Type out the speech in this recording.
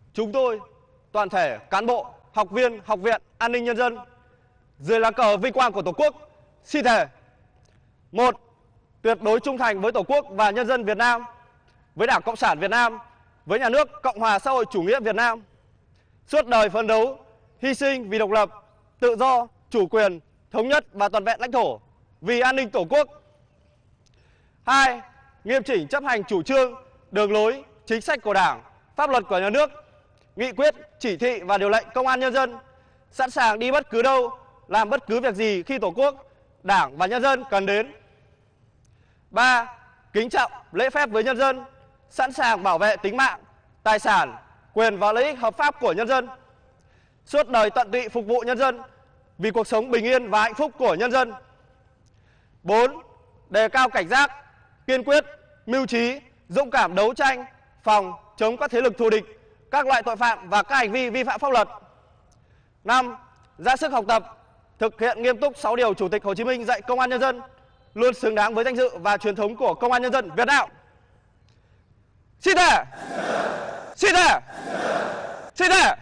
chúng tôi, toàn thể cán bộ, học viên Học viện An ninh Nhân dân dưới lá cờ vinh quang của Tổ quốc xin thề: 1. Tuyệt đối trung thành với Tổ quốc và nhân dân Việt Nam, với Đảng Cộng sản Việt Nam, với Nhà nước Cộng hòa xã hội chủ nghĩa Việt Nam, suốt đời phấn đấu, hy sinh vì độc lập, tự do, chủ quyền, thống nhất và toàn vẹn lãnh thổ, vì an ninh Tổ quốc. 2. Nghiêm chỉnh chấp hành chủ trương, đường lối, chính sách của Đảng, pháp luật của Nhà nước, nghị quyết, chỉ thị và điều lệnh Công an Nhân dân, sẵn sàng đi bất cứ đâu, làm bất cứ việc gì khi Tổ quốc, Đảng và nhân dân cần đến. 3. Kính trọng, lễ phép với nhân dân, sẵn sàng bảo vệ tính mạng, tài sản, quyền và lợi ích hợp pháp của nhân dân, suốt đời tận tụy phục vụ nhân dân vì cuộc sống bình yên và hạnh phúc của nhân dân. 4. Đề cao cảnh giác, kiên quyết, mưu trí, dũng cảm đấu tranh, phòng chống các thế lực thù địch, các loại tội phạm và các hành vi vi phạm pháp luật. 5. Ra sức học tập, thực hiện nghiêm túc 6 điều Chủ tịch Hồ Chí Minh dạy Công an Nhân dân, luôn xứng đáng với danh dự và truyền thống của Công an Nhân dân Việt Nam. Xin thề! Xin thề! Xin thề!